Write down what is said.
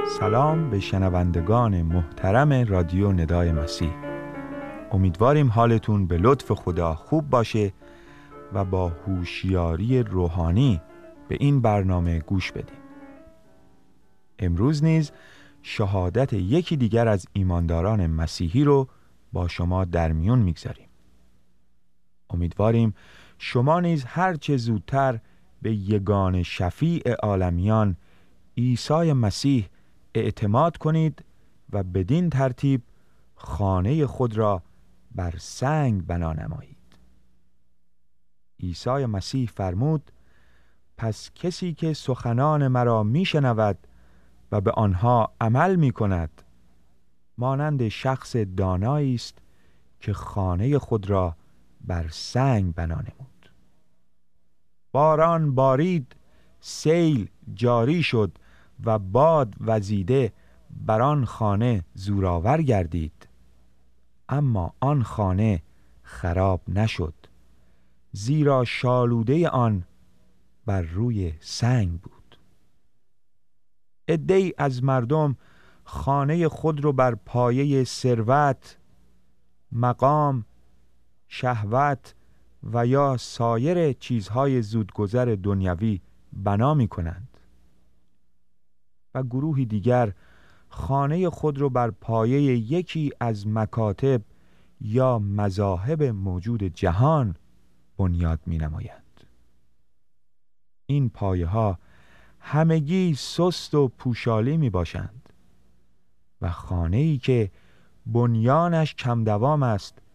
سلام به شنوندگان محترم رادیو ندای مسیح. امیدواریم حالتون به لطف خدا خوب باشه و با هوشیاری روحانی به این برنامه گوش بدید. امروز نیز شهادت یکی دیگر از ایمانداران مسیحی رو با شما در میون میگذاریم. امیدواریم شما نیز هر چه زودتر به یگان شفیع عالمیان عیسی مسیح اعتماد کنید و بدین ترتیب خانه خود را بر سنگ بنا نمایید. عیسی مسیح فرمود: پس کسی که سخنان مرا میشنود و به آنها عمل میکند مانند شخص دانایی است که خانه خود را بر سنگ بنا نمود. باران بارید، سیل جاری شد و باد وزیده بر آن خانه زورآور گردید، اما آن خانه خراب نشد، زیرا شالوده آن بر روی سنگ بود. عده‌ای از مردم خانه خود را بر پایه ثروت، مقام، شهوت و یا سایر چیزهای زودگذر دنیوی بنا می کنند و گروهی دیگر خانه خود را بر پایه یکی از مکاتب یا مذاهب موجود جهان بنیاد می نمایند. این پایه ها همگی سست و پوشالی می باشند و خانه‌ای که بنیانش کم دوام است